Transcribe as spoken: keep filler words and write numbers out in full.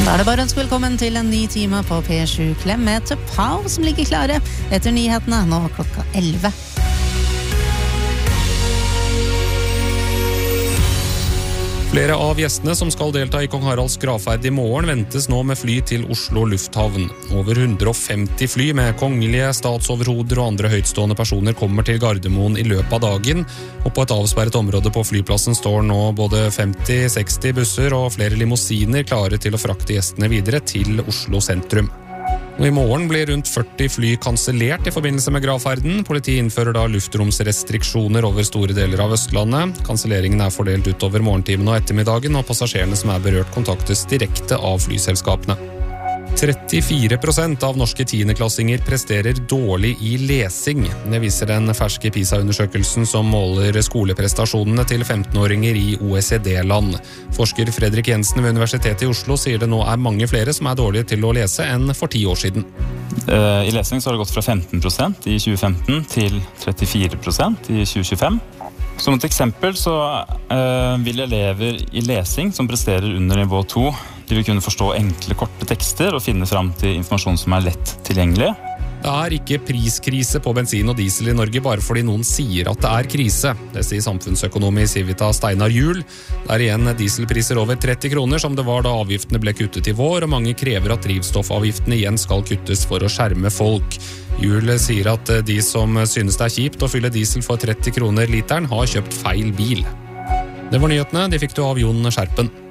Da er det bare å ønske velkommen til en ny time på P sju Klem med Tøpau som ligger klare etter nyhetene nå klokka elleve. Flere av gjestene som skal delta i Kong Haralds gravferd i morgen ventes nå med fly til Oslo lufthavn. Over hundre og femti fly med kongelige, statsoverhoder og andre høytstående personer kommer til Gardermoen i løpet av dagen, og på et avsperret område på flyplassen står nå både femti til seksti busser og flere limousiner klare til å frakte gjestene videre til Oslo sentrum. Og i morgen blir rundt førti fly kansellert i forbindelse med gravferden. Politiet innfører da luftromsrestriksjoner over store deler av Østlandet. Kanselleringen er fordelt utover morgentimen og ettermiddagen, og passasjerene som er berørt kontaktes direkte av flyselskapene. trettifire prosent av norske tiendeklassinger presterer dårlig i lesing. Det viser den ferske PISA-undersøkelsen som måler skoleprestasjonene til femtenåringer i O E C D-land. Forsker Fredrik Jensen ved Universitetet i Oslo sier det nå er mange flere som er dårlige til å lese enn for ti år siden. I lesing så har det gått fra femten prosent i tjue femten til trettifire prosent i tjue tjuefem. Som et eksempel så uh, vil elever i lesing som presterer under nivå to, de vil kunne forstå enkle, korte tekster og finne fram til informasjon som er lett tilgjengelig. Det er ikke priskrise på bensin og diesel i Norge bare fordi noen sier at det er krise. Det sier samfunnsøkonom i Civita Steinar Juel. Det er igjen dieselpriser over tretti kroner som det var da avgiftene ble kuttet i vår, og mange krever at drivstoffavgiftene igjen skal kuttes for å skjerme folk. Juel sier at de som synes det er kjipt å fylle diesel for tretti kroner literen har kjøpt feil bil. Det var nyhetene, de fikk du av Jon Skjerpen.